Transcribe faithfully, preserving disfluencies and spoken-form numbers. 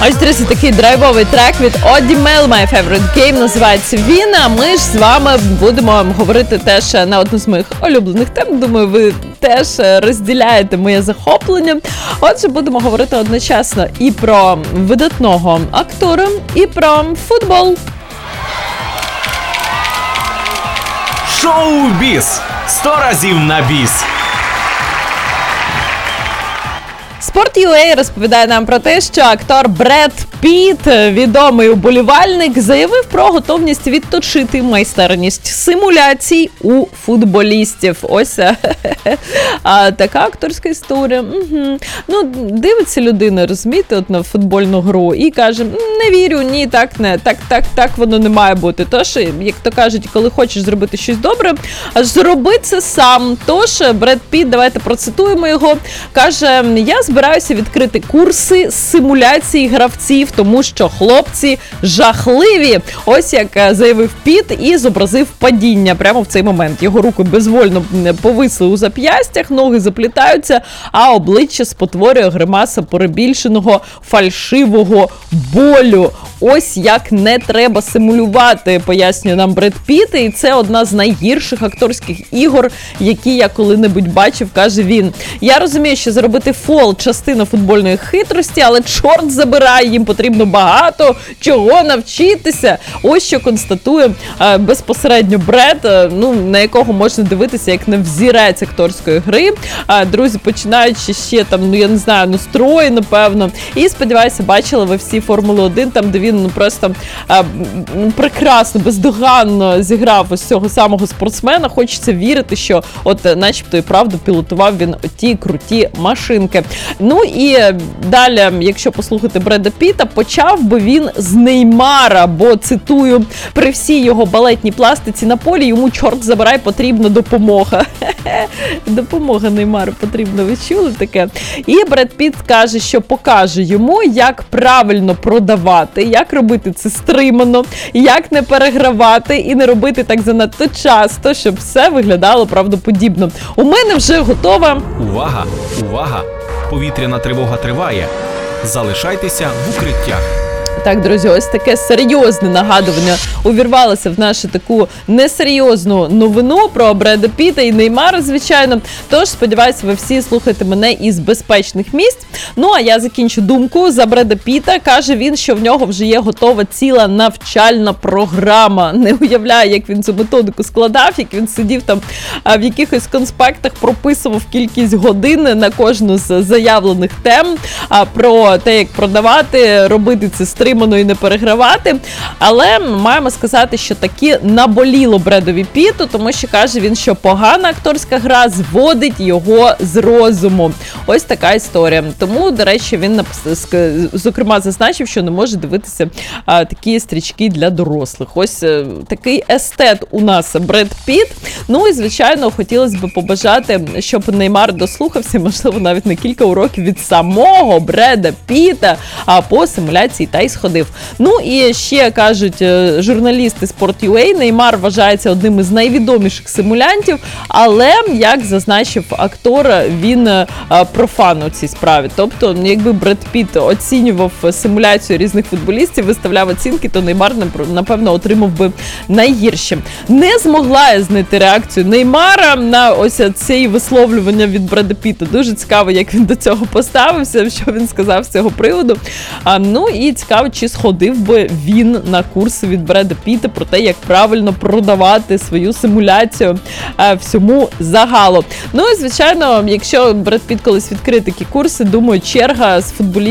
Ось, друзі, такий драйвовий трек від Одімел, My Favorite Game, називається він. А ми ж з вами будемо говорити теж на одну з моїх улюблених тем. Думаю, ви теж розділяєте моє захоплення. Отже, будемо говорити одночасно і про видатного актора, і про футбол. Шоу-біз. Сто разів на біс. Sport.ua розповідає нам про те, що актор Бред Піт, відомий уболівальник, заявив про готовність відточити майстерність симуляцій у футболістів. Ось а, така акторська історія. Угу. Ну, дивиться людина, розумієте, от на футбольну гру і каже, не вірю, ні, так не, так, так, так воно не має бути. Тож, як то кажуть, коли хочеш зробити щось добре, зроби це сам. Тож, Бред Піт, давайте процитуємо його, каже, я збираюся відкрити курси з симуляції гравців, тому що хлопці жахливі. Ось як заявив Піт і зобразив падіння прямо в цей момент. Його руки безвольно повисли у зап'ястях, ноги заплітаються, а обличчя спотворює гримаса перебільшеного фальшивого болю. Ось як не треба симулювати, пояснює нам Бред Піт, і це одна з найгірших акторських ігор, які я коли-небудь бачив, каже він. Я розумію, що зробити фол – частина футбольної хитрості, але чорт забирай, їм потрібно багато чого навчитися. Ось що констатує е, безпосередньо Бред, е, ну, на якого можна дивитися як на взірець акторської гри. Е, друзі, починаючи ще там, ну я не знаю, настрої, напевно. І, сподіваюся, бачили ви всі Формули один, там, де він ну, просто е, прекрасно, бездоганно зіграв ось цього самого спортсмена. Хочеться вірити, що от начебто і правда пілотував він ті круті машинки. Ну і далі, якщо послухати Бреда Піта, почав би він з Неймара, бо, цитую, при всій його балетній пластиці на полі йому, чорт забирай, потрібна допомога. Допомога Неймару потрібна, ви чули таке? І Бред Піт каже, що покаже йому, як правильно продавати, як робити це стримано, як не перегравати і не робити так занадто часто, щоб все виглядало правдоподібно. У мене вже готова... Увага! Увага! Повітряна тривога триває. Залишайтеся в укриттях. Так, друзі, ось таке серйозне нагадування увірвалося в нашу таку несерйозну новину про Бреда Піта і Неймара, звичайно. Тож, сподіваюся, ви всі слухаєте мене із безпечних місць. Ну, а я закінчу думку за Бреда Піта. Каже він, що в нього вже є готова ціла навчальна програма. Не уявляю, як він цю методику складав, як він сидів там в якихось конспектах, прописував кількість годин на кожну з заявлених тем про те, як продавати, робити це стримано і не перегравати. Але маємо сказати, що таки наболіло Бредові Піту, тому що каже він, що погана акторська гра зводить його з розуму. Ось така історія. Тому, до речі, він зокрема зазначив, що не може дивитися а, такі стрічки для дорослих. Ось а, такий естет у нас Бред Піт. Ну і, звичайно, хотілося б побажати, щоб Неймар дослухався, можливо, навіть на кілька уроків від самого Бреда Піта, а по симуляції та й сходив. Ну і ще, кажуть журналісти Sport.ua, Неймар вважається одним із найвідоміших симулянтів, але, як зазначив актор, він профан у цій справі. Тобто, якби Бред Піт оцінював симуляцію різних футболістів, виставляв оцінки, то Неймар, напевно, отримав би найгірші. Не змогла я знайти реакцію Неймара на ось ці висловлювання від Бреда Піта. Дуже цікаво, як він до цього поставився, що він сказав з цього приводу. А, ну і цікаво, чи сходив би він на курси від Бреда Піта про те, як правильно продавати свою симуляцію а, всьому загалу. Ну і, звичайно, якщо Бред Піт колись відкриє такі курси, думаю, черга з футболістів